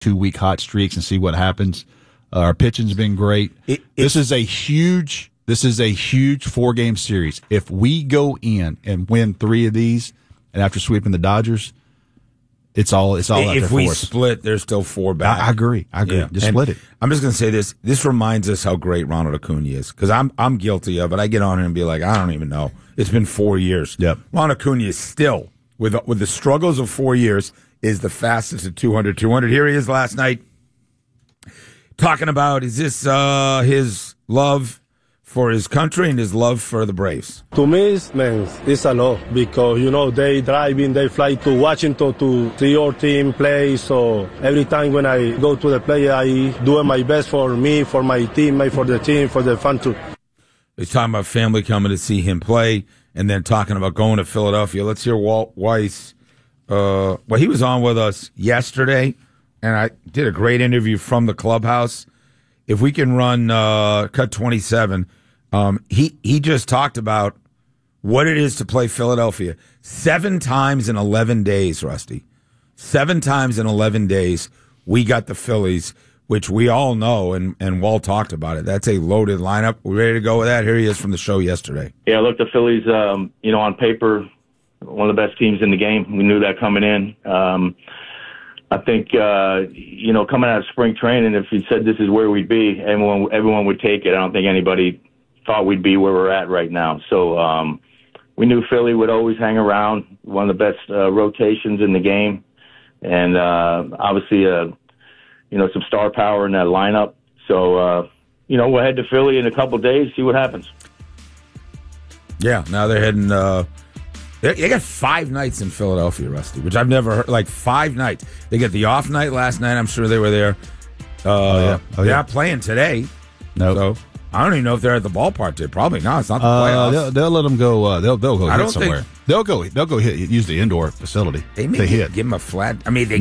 2-week hot streaks and see what happens. Our pitching's been great. This is a huge 4-game series. If we go in and win 3 of these, and after sweeping the Dodgers, it's all out there for us. If we split, there's still 4 back. I agree. Yeah. Just split it. I'm just going to say this. This reminds us how great Ronald Acuna is, because I'm guilty of it. I get on here and be like, I don't even know. It's been 4 years. Yep. Ronald Acuna is still, with the struggles of 4 years, is the fastest at 200. Here he is last night talking about, is this his love for his country and his love for the Braves? To me, it's a lot, because, they fly to Washington to see your team play. So every time when I go to the play, I do my best for me, for my teammate, for the team, for the fan too. He's talking about family coming to see him play, and then talking about going to Philadelphia. Let's hear Walt Weiss. He was on with us yesterday, and I did a great interview from the clubhouse. If we can run cut 27, he just talked about what it is to play Philadelphia 7 times in 11 days, Rusty. 7 times in 11 days, we got the Phillies, which we all know, and Walt talked about it. That's a loaded lineup. We ready to go with that? Here he is from the show yesterday. Yeah, look, the Phillies, on paper, one of the best teams in the game. We knew that coming in. I think, coming out of spring training, if you said this is where we'd be, everyone would take it. I don't think anybody thought we'd be where we're at right now. So we knew Philly would always hang around, one of the best rotations in the game. And obviously, some star power in that lineup. So, we'll head to Philly in a couple of days, see what happens. Yeah, now they're heading they got 5 nights in Philadelphia, Rusty, which I've never heard. Like 5 nights. They get the off night last night. I'm sure they were there. They're not playing today. No. So I don't even know if they're at the ballpark today. Probably not. It's not the playoffs. They'll let them go. They'll go hit somewhere. Think, they'll go use the indoor facility. They may hit. Give them a flat. I mean, they